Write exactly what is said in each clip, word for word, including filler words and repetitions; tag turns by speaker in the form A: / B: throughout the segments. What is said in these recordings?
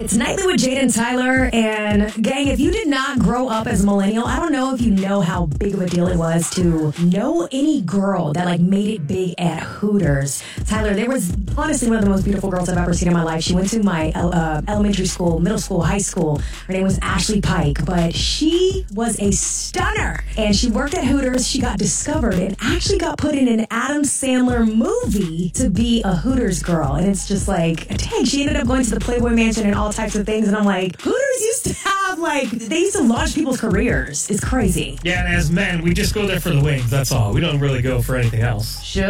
A: It's Nightly with Jada and Tyler, and gang, if you did not grow up as a millennial, I don't know if you know how big of a deal it was to know any girl that like made it big at Hooters. Tyler, there was honestly one of the most beautiful girls I've ever seen in my life. She went to my uh, elementary school, middle school, high school. Her name was Ashley Pike, but she was a stunner, and she worked at Hooters. She got discovered and actually got put in an Adam Sandler movie to be a Hooters girl, and it's just like, dang, she ended up going to the Playboy Mansion and all types of things, and I'm like, Hooters used to have, like, they used to launch people's careers. It's crazy.
B: Yeah, and as men, we just go there for the wings, that's all. We don't really go for anything else.
A: Sure.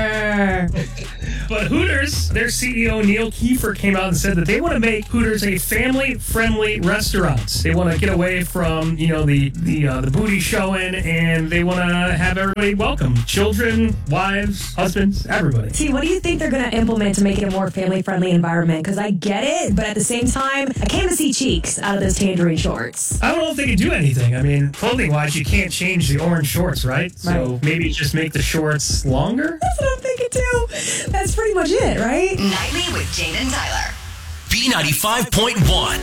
B: But Hooters, their C E O, Neil Kiefer, came out and said that they want to make Hooters a family-friendly restaurant. They want to get away from, you know, the the, uh, the booty showing, and they want to have everybody welcome. Children, wives, husbands, everybody.
A: T, what do you think they're going to implement to make it a more family-friendly environment? Because I get it, but at the same time, I came to see cheeks out of those tangerine shorts.
B: I don't know if they can do anything. I mean, clothing-wise, you can't change the orange shorts, right? So
A: Right.
B: maybe just make the shorts longer?
A: That's what I'm thinking, too. That's pretty much it, right?
C: Nightly with Jada and Tyler.
D: B ninety-five point one.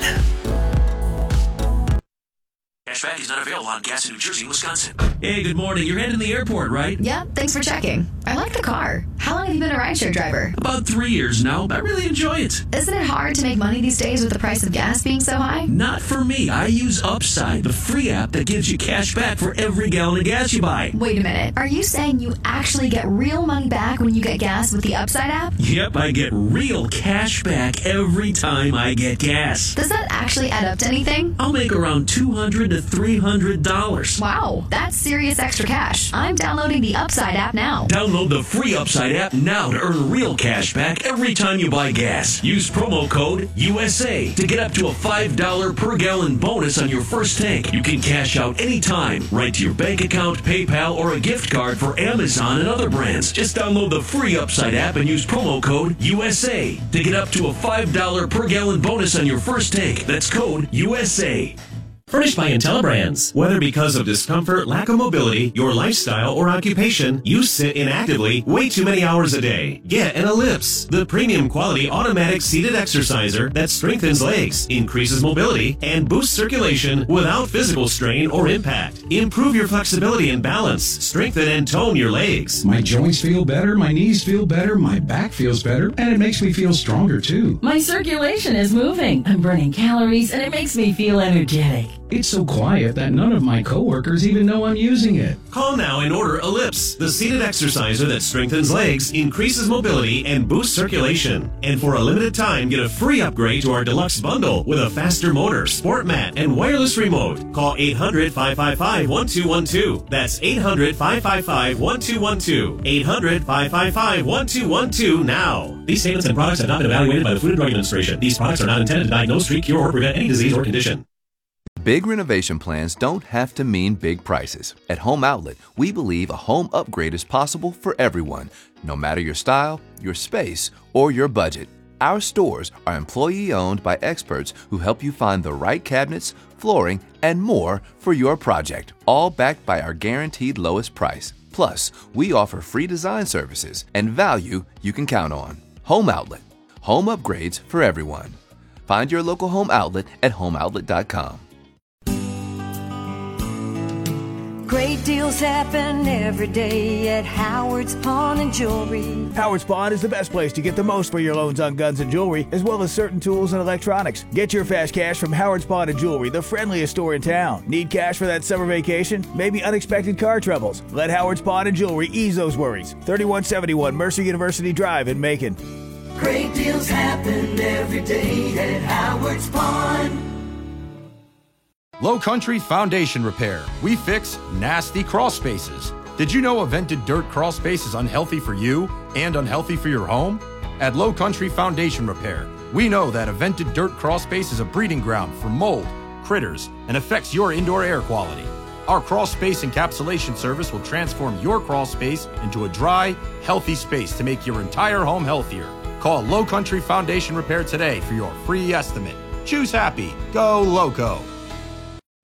E: Cashback is not available on gas in New Jersey and Wisconsin.
F: Hey, good morning. You're heading to the airport, right?
C: Yep, thanks for checking. I like the car. How long have you been a rideshare driver?
F: About three years now. I really enjoy it.
C: Isn't it hard to make money these days with the price of gas being so high?
F: Not for me. I use Upside, the free app that gives you cash back for every gallon of gas you buy.
C: Wait a minute. Are you saying you actually get real money back when you get gas with the Upside app?
F: Yep, I get real cash back every time I get gas.
C: Does that actually add up to anything?
F: I'll make around two hundred to three hundred dollars.
C: Wow, that's serious extra cash. I'm downloading the Upside app now.
F: Download the free Upside app now to earn real cash back every time you buy gas. Use promo code U S A to get up to a five dollars per gallon bonus on your first tank. You can cash out anytime, right to your bank account, PayPal, or a gift card for Amazon and other brands. Just download the free Upside app and use promo code U S A to get up to a five dollars per gallon bonus on your first tank. That's code U S A.
G: Furnished by IntelliBrands. Whether because of discomfort, lack of mobility, your lifestyle, or occupation, you sit inactively way too many hours a day. Get an Ellipse, the premium quality automatic seated exerciser that strengthens legs, increases mobility, and boosts circulation without physical strain or impact. Improve your flexibility and balance, strengthen and tone your legs.
H: My joints feel better, my knees feel better, my back feels better, and it makes me feel stronger too.
I: My circulation is moving. I'm burning calories, and it makes me feel energetic.
H: It's so quiet that none of my coworkers even know I'm using it.
G: Call now and order Ellipse, the seated exerciser that strengthens legs, increases mobility, and boosts circulation. And for a limited time, get a free upgrade to our deluxe bundle with a faster motor, sport mat, and wireless remote. Call eight hundred, five five five, one two one two. That's eight hundred, five five five, one two one two. eight hundred, five five five, one two one two now. These statements and products have not been evaluated by the Food and Drug Administration. These products are not intended to diagnose, treat, cure, or prevent any disease or condition.
J: Big renovation plans don't have to mean big prices. At Home Outlet, we believe a home upgrade is possible for everyone, no matter your style, your space, or your budget. Our stores are employee-owned by experts who help you find the right cabinets, flooring, and more for your project, all backed by our guaranteed lowest price. Plus, we offer free design services and value you can count on. Home Outlet. Home upgrades for everyone. Find your local Home Outlet at home outlet dot com.
K: Great deals happen every day at Howard's Pawn and Jewelry.
L: Howard's Pawn is the best place to get the most for your loans on guns and jewelry, as well as certain tools and electronics. Get your fast cash from Howard's Pawn and Jewelry, the friendliest store in town. Need cash for that summer vacation? Maybe unexpected car troubles? Let Howard's Pawn and Jewelry ease those worries. thirty-one seventy-one Mercer University Drive in Macon.
K: Great deals happen every day at Howard's Pawn.
M: Low Country Foundation Repair. We fix nasty crawl spaces. Did you know a vented dirt crawl space is unhealthy for you and unhealthy for your home? At Low Country Foundation Repair, we know that a vented dirt crawl space is a breeding ground for mold, critters, and affects your indoor air quality. Our crawl space encapsulation service will transform your crawl space into a dry, healthy space to make your entire home healthier. Call Low Country Foundation Repair today for your free estimate. Choose happy. Go Loco.